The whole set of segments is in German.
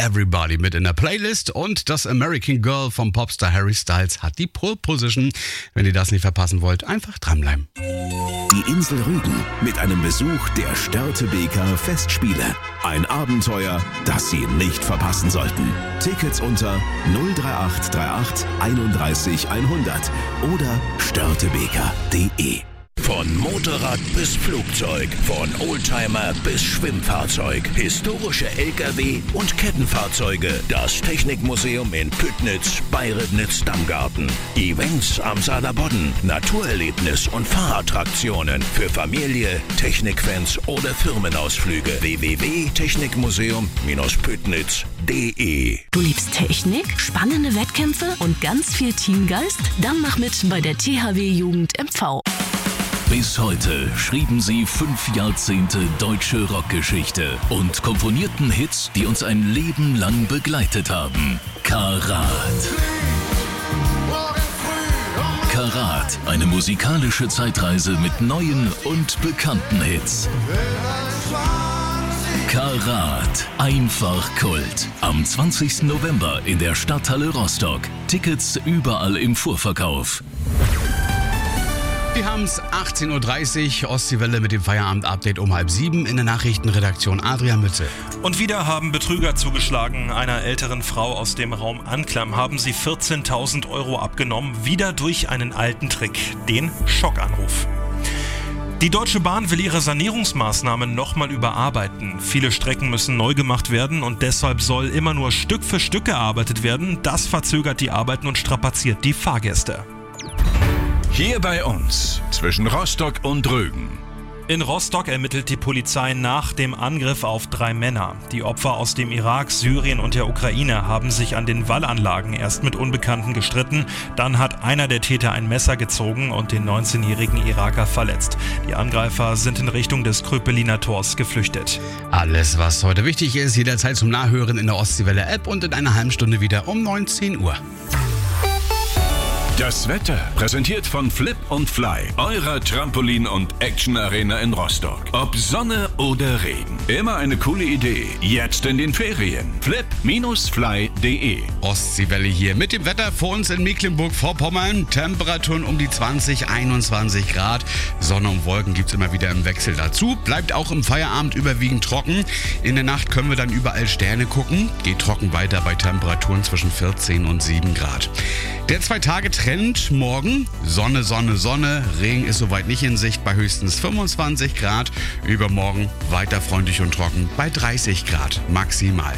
Everybody mit in der Playlist und das American Girl vom Popstar Harry Styles hat die Pole Position. Wenn ihr das nicht verpassen wollt, einfach dranbleiben. Die Insel Rügen mit einem Besuch der Störtebeker Festspiele. Ein Abenteuer, das Sie nicht verpassen sollten. Tickets unter 03838 31 100 oder störtebeker.de. Von Motorrad bis Flugzeug, von Oldtimer bis Schwimmfahrzeug, historische LKW und Kettenfahrzeuge. Das Technikmuseum in Püttnitz bei Ribnitz-Damgarten. Events am Saarlandbodden, Naturerlebnis und Fahrattraktionen für Familie, Technikfans oder Firmenausflüge. www.technikmuseum-püttnitz.de. Du liebst Technik, spannende Wettkämpfe und ganz viel Teamgeist? Dann mach mit bei der THW Jugend MV. Bis heute schrieben sie 5 Jahrzehnte deutsche Rockgeschichte und komponierten Hits, die uns ein Leben lang begleitet haben. Karat. Karat, eine musikalische Zeitreise mit neuen und bekannten Hits. Karat, einfach Kult. Am 20. November in der Stadthalle Rostock. Tickets überall im Vorverkauf. Wir haben es 18.30 Uhr, Ostseewelle mit dem Feierabend-Update um 6:30 in der Nachrichtenredaktion Adrian Mütze. Und wieder haben Betrüger zugeschlagen. Einer älteren Frau aus dem Raum Anklam haben sie 14.000 Euro abgenommen, wieder durch einen alten Trick, den Schockanruf. Die Deutsche Bahn will ihre Sanierungsmaßnahmen nochmal überarbeiten. Viele Strecken müssen neu gemacht werden und deshalb soll immer nur Stück für Stück gearbeitet werden. Das verzögert die Arbeiten und strapaziert die Fahrgäste. Hier bei uns, zwischen Rostock und Rügen. In Rostock ermittelt die Polizei nach dem Angriff auf 3 Männer. Die Opfer aus dem Irak, Syrien und der Ukraine haben sich an den Wallanlagen erst mit Unbekannten gestritten. Dann hat einer der Täter ein Messer gezogen und den 19-jährigen Iraker verletzt. Die Angreifer sind in Richtung des Kröpeliner Tors geflüchtet. Alles, was heute wichtig ist, jederzeit zum Nachhören in der Ostseewelle-App und in einer halben Stunde wieder um 19 Uhr. Das Wetter präsentiert von Flip und Fly, eurer Trampolin- und Action-Arena in Rostock. Ob Sonne oder Regen, immer eine coole Idee. Jetzt in den Ferien. Flip-fly.de. Ostseewelle hier mit dem Wetter vor uns in Mecklenburg-Vorpommern. Temperaturen um die 20, 21 Grad. Sonne und Wolken gibt's immer wieder im Wechsel dazu. Bleibt auch im Feierabend überwiegend trocken. In der Nacht können wir dann überall Sterne gucken. Geht trocken weiter bei Temperaturen zwischen 14 und 7 Grad. Der 2-Tage-Trend morgen. Sonne, Sonne, Sonne. Regen ist soweit nicht in Sicht bei höchstens 25 Grad. Übermorgen weiter freundlich und trocken bei 30 Grad maximal.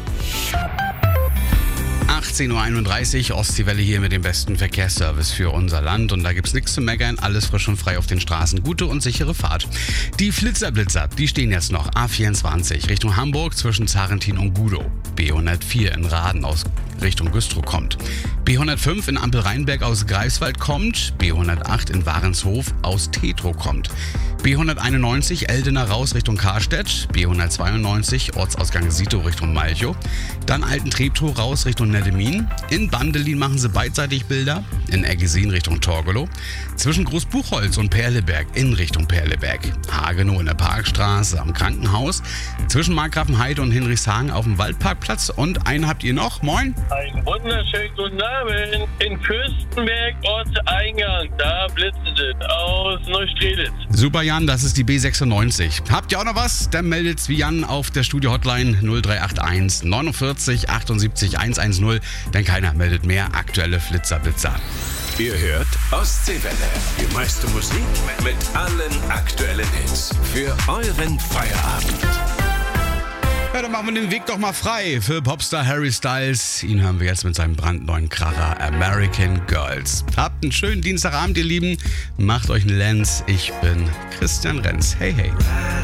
18.31 Uhr, Ostseewelle hier mit dem besten Verkehrsservice für unser Land. Und da gibt's nichts zu meckern, alles frisch und frei auf den Straßen. Gute und sichere Fahrt. Die Flitzer-Blitzer, die stehen jetzt noch. A24 Richtung Hamburg zwischen Zarentin und Gudow. B104 in Raden aus Richtung Güstrow kommt. B105 in Ampel-Rheinberg aus Greifswald kommt. B108 in Warenshof aus Tetrow kommt. B191 Eldener raus Richtung Karstedt. B192 Ortsausgang Sito Richtung Malchow. Dann Alten-Treptow raus Richtung Neddemin. In Bandelin machen sie beidseitig Bilder. In Eggesin Richtung Torgelow. Zwischen Großbuchholz und Perleberg in Richtung Perleberg. Hagenow in der Parkstraße am Krankenhaus. Zwischen Markgrafenheide und Hinrichshagen auf dem Waldparkplatz. Und einen habt ihr noch. Moin. Einen wunderschönen guten Abend. In Fürstenberg, Ortseingang. Da blitzt es aus Neustrelitz. Super, Jan, das ist die B96. Habt ihr auch noch was? Dann meldet's wie Jan auf der Studio-Hotline 0381 49 78 110. Denn keiner meldet mehr aktuelle Flitzer-Blitzer. Ihr hört Ostseewelle. Die meiste Musik mit allen aktuellen Hits. Für euren Feierabend. Ja, dann machen wir den Weg doch mal frei für Popstar Harry Styles. Ihn hören wir jetzt mit seinem brandneuen Kracher American Girls. Habt einen schönen Dienstagabend, ihr Lieben. Macht euch einen Lenz. Ich bin Christian Renz. Hey, hey.